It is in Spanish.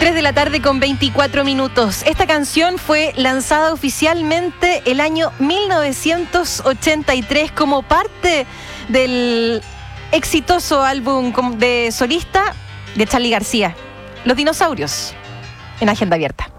3:24 p.m. Esta canción fue lanzada oficialmente el año 1983 como parte del exitoso álbum de solista de Charly García, Los Dinosaurios, en Agenda Abierta.